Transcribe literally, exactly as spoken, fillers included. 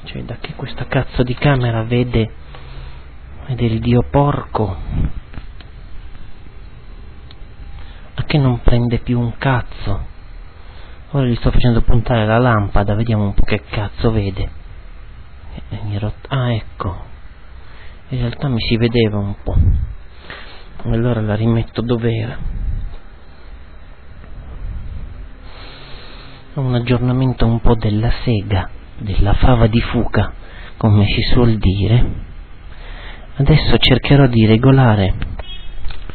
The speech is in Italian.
Cioè, da che questa cazzo di camera vede vede il dio porco, a che non prende più un cazzo. Ora gli sto facendo puntare la lampada, vediamo un po' che cazzo vede. E mi rot- ah, ecco, in realtà mi si vedeva un po'. Allora la rimetto dov'era. Un aggiornamento un po' della sega, della fava di fuca, come si suol dire. Adesso cercherò di regolare